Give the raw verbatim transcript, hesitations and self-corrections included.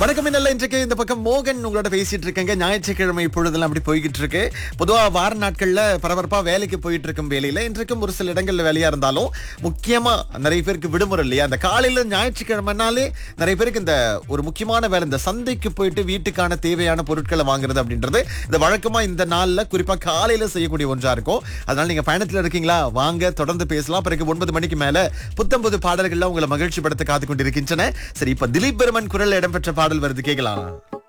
வணக்கம் நல்ல இன்றைக்கு இந்த பக்கம் மோகன் உங்களோட பேசிட்டு இருக்கேங்க. ஞாயிற்றுக்கிழமை பொழுதெல்லாம் அப்படி போய்கிட்டு இருக்கு. பொதுவா வார நாட்கள்ல பரபரப்பா வேலைக்கு போயிட்டு இருக்கும் வேலையில இன்றைக்கும் ஒரு சில இடங்கள்ல வேலையா இருந்தாலும் முக்கியமா நிறைய பேருக்கு விடுமுறை இல்லையா, அந்த காலையில ஞாயிற்றுக்கிழமைனாலே நிறைய பேருக்கு இந்த ஒரு முக்கியமான வேலை, இந்த சந்தைக்கு போயிட்டு வீட்டுக்கான தேவையான பொருட்களை வாங்குறது அப்படின்றது இந்த வழக்கமா இந்த நாள்ல குறிப்பா காலையில செய்யக்கூடிய ஒன்றா இருக்கும். அதனால நீங்க பயணத்துல இருக்கீங்களா, வாங்க தொடர்ந்து பேசலாம். பிறகு ஒன்பது மணிக்கு மேல புத்தம் புது பாடல்கள்லாம் உங்களை மகிழ்ச்சி படுத்த காத்து கொண்டிருக்கின்றன. சரி, இப்ப திலீப் பெருமன் குரல் இடம்பெற்ற பாடல் வருது, கேட்கலாம்.